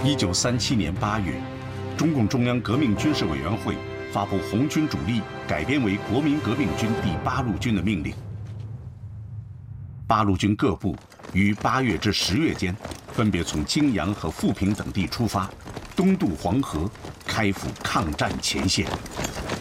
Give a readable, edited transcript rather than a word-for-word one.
1937年8月，中共中央革命军事委员会发布红军主力改编为国民革命军第8路军的命令。8路军各部于8月至10月间，分别从泾阳和富平等地出发，东渡黄河，开赴抗战前线。